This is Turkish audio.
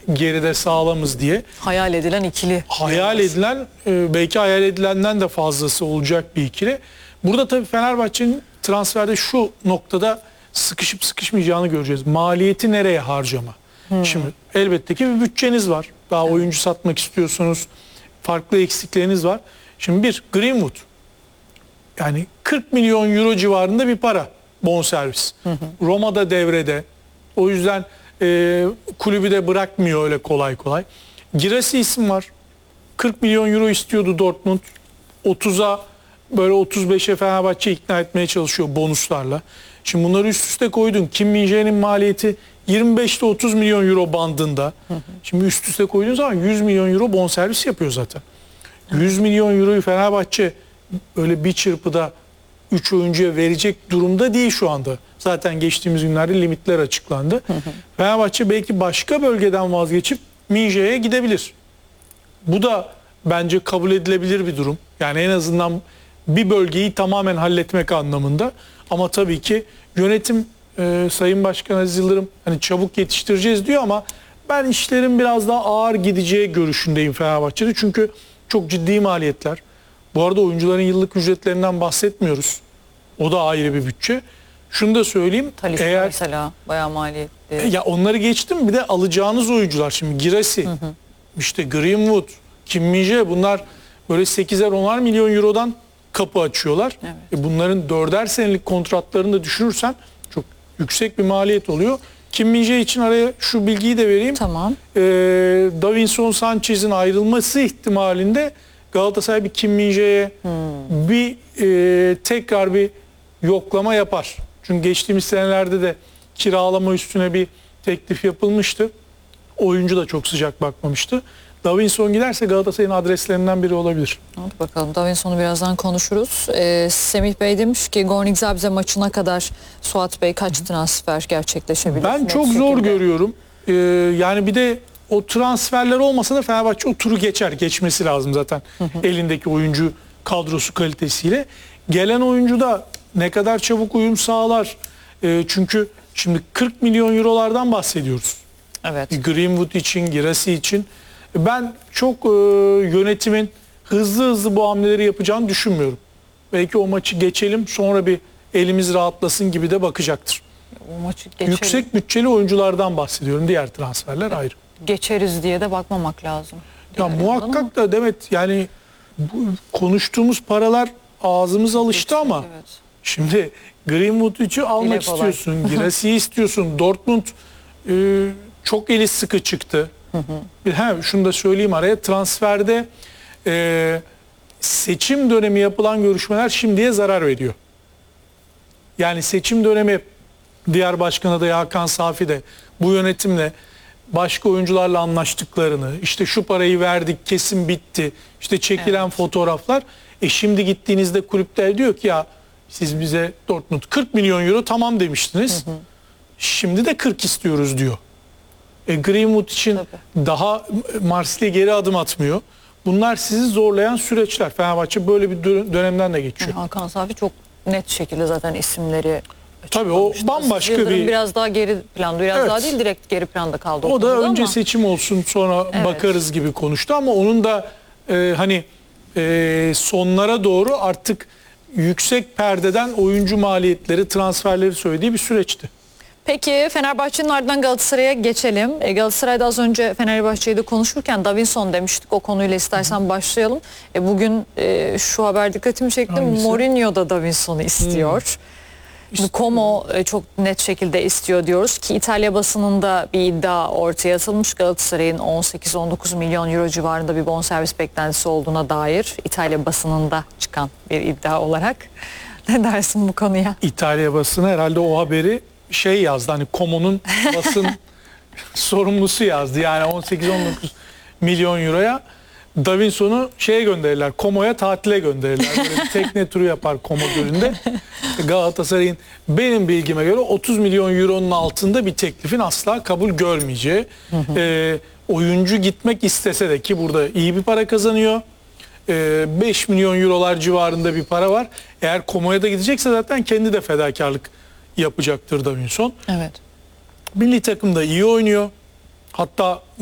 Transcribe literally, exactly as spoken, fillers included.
geride sağlamız diye. Hayal edilen ikili. Hayal edilen, e, belki hayal edilenden de fazlası olacak bir ikili. Burada tabii Fenerbahçe'nin transferde şu noktada sıkışıp sıkışmayacağını göreceğiz. Maliyeti nereye harcama? Hmm. Şimdi elbette ki bir bütçeniz var. Daha evet. oyuncu satmak istiyorsunuz. Farklı eksikleriniz var. Şimdi bir Greenwood. Yani kırk milyon euro civarında bir para bonservis. Hı hı. Roma'da devrede. O yüzden e, kulübü de bırakmıyor öyle kolay kolay. Girassi isim var. kırk milyon euro istiyordu Dortmund. otuza böyle otuz beşe Fenerbahçe ikna etmeye çalışıyor bonuslarla. Şimdi bunları üst üste koydun. Kim Min-jae'nin maliyeti yirmi beş ile otuz milyon euro bandında. Hı hı. Şimdi üst üste koyduğun zaman yüz milyon euro bonservis yapıyor zaten. yüz milyon euroyu Fenerbahçe öyle bir çırpıda üç oyuncuya verecek durumda değil şu anda. Zaten geçtiğimiz günlerde limitler açıklandı. Hı hı. Fenerbahçe belki başka bölgeden vazgeçip Min-jae'ye gidebilir. Bu da bence kabul edilebilir bir durum. Yani en azından bir bölgeyi tamamen halletmek anlamında. Ama tabii ki yönetim e, Sayın Başkan Aziz Yıldırım hani çabuk yetiştireceğiz diyor ama ben işlerin biraz daha ağır gideceği görüşündeyim Fenerbahçe'de. Çünkü çok ciddi maliyetler. Bu arada oyuncuların yıllık ücretlerinden bahsetmiyoruz. O da ayrı bir bütçe. Şunu da söyleyeyim. Talisca eğer, mesela bayağı maliyetli. Ya onları geçtim, bir de alacağınız oyuncular. Şimdi Girassi, hı hı. işte Greenwood, Kim Min-jae, bunlar böyle sekizer onar milyon eurodan kapı açıyorlar. Evet. E bunların dörder senelik kontratlarını da düşünürsen çok yüksek bir maliyet oluyor. Kim Min-jae için araya şu bilgiyi de vereyim. Tamam. Ee, Davinson Sanchez'in ayrılması ihtimalinde Galatasaray bir Kim Min-jae'ye hmm. bir e, tekrar bir yoklama yapar. Çünkü geçtiğimiz senelerde de kiralama üstüne bir teklif yapılmıştı. Oyuncu da çok sıcak bakmamıştı. Davinson giderse Galatasaray'ın adreslerinden biri olabilir. Hadi bakalım, Davinson'u birazdan konuşuruz. Ee, Semih Bey demiş ki Gornik Zabrze maçına kadar Suat Bey kaç transfer gerçekleşebilir? Ben çok zor şekilde görüyorum. Ee, yani bir de o transferler olmasa da Fenerbahçe o turu geçer. Geçmesi lazım zaten hı hı. elindeki oyuncu kadrosu kalitesiyle. Gelen oyuncu da ne kadar çabuk uyum sağlar. Ee, çünkü şimdi kırk milyon eurolardan bahsediyoruz. Evet. Greenwood için, Girassi için. Ben çok e, yönetimin hızlı hızlı bu hamleleri yapacağını düşünmüyorum. Belki o maçı geçelim, sonra bir elimiz rahatlasın gibi de bakacaktır. O maçı geçelim. Yüksek bütçeli oyunculardan bahsediyorum. Diğer transferler evet. ayrı. Geçeriz diye de bakmamak lazım. Ya muhakkak da Demet, yani bu konuştuğumuz paralar ağzımız alıştı ama evet. şimdi Greenwood'u almak Dile istiyorsun, Girassi'yi istiyorsun. Dortmund e, çok eli sıkı çıktı. Hı hı. Ha, şunu da söyleyeyim araya, transferde e, seçim dönemi yapılan görüşmeler şimdiye zarar veriyor. Yani seçim dönemi diğer başkan adayı Hakan Safi de bu yönetimle başka oyuncularla anlaştıklarını, işte şu parayı verdik kesin bitti, işte çekilen evet. fotoğraflar. E şimdi gittiğinizde kulüpler diyor ki ya siz bize Dortmund kırk milyon euro tamam demiştiniz. Hı hı. Şimdi de kırk istiyoruz diyor. E, Greenwood için tabii. daha Marsilya geri adım atmıyor. Bunlar sizi zorlayan süreçler. Fenerbahçe böyle bir dönemden de geçiyor. Yani Hakan Safi çok net şekilde zaten isimleri tabii o bambaşka Yıldırım bir biraz daha geri planda, biraz evet. daha değil direkt geri planda kaldı. O, o da önce ama seçim olsun sonra evet. bakarız gibi konuştu ama onun da e, hani e, sonlara doğru artık yüksek perdeden oyuncu maliyetleri, transferleri söylediği bir süreçti. Peki Fenerbahçe'nin ardından Galatasaray'a geçelim. E, Galatasaray'da az önce Fenerbahçe'yi de konuşurken Davinson demiştik. O konuyla istersen Hı. başlayalım. E, bugün e, şu haber dikkatimi çekti. Hangisi? Mourinho da Davinson'u istiyor. Hmm. İşte, Como e, çok net şekilde istiyor diyoruz ki İtalya basınında bir iddia ortaya atılmış. Galatasaray'ın on sekiz on dokuz milyon euro civarında bir bonservis beklentisi olduğuna dair İtalya basınında çıkan bir iddia olarak. Ne dersin bu konuya? İtalya basını herhalde o haberi şey yazdı, hani Como'nun basın sorumlusu yazdı. Yani on sekiz on dokuz milyon euroya Davinson'u şeye gönderirler, Como'ya tatile gönderirler. Böyle bir tekne turu yapar Como Gölü'nde. Galatasaray'ın benim bilgime göre otuz milyon euronun altında bir teklifin asla kabul görmeyeceği. Hı hı. E, oyuncu gitmek istese de, ki burada iyi bir para kazanıyor. E, beş milyon eurolar civarında bir para var. Eğer Como'ya da gidecekse zaten kendi de fedakarlık yapacaktır Davinson. Evet. Milli takımda iyi oynuyor. Hatta